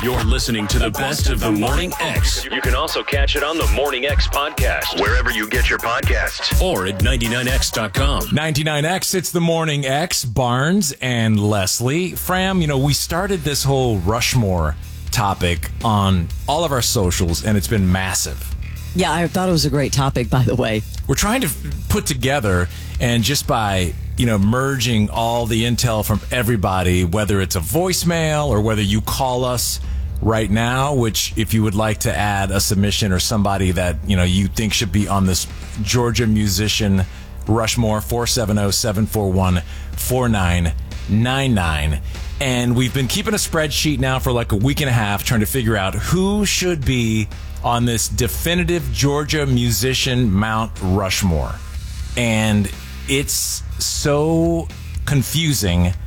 You're listening to the best of the Morning X. You can also catch it on the Morning X podcast, wherever you get your podcasts, or at 99x.com. 99X, it's the Morning X, Barnes and Leslie. Fram, we started this whole Rushmore topic on all of our socials, and it's been massive. Yeah, I thought it was a great topic, by the way. We're trying to put together, and just by merging all the intel from everybody, whether it's a voicemail or whether you call us right now, which if you would like to add a submission or somebody that you think should be on this Georgia musician Rushmore, 470-741-4999. And we've been keeping a spreadsheet now for like a week and a half, trying to figure out who should be on this definitive Georgia musician Mount Rushmore. And it's so confusing